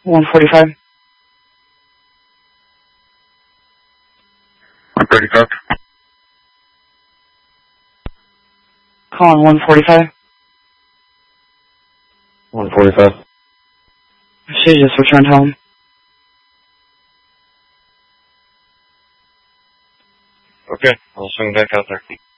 145. 135. Calling 145. 145. She just returned home. Okay, I'll swing back out there.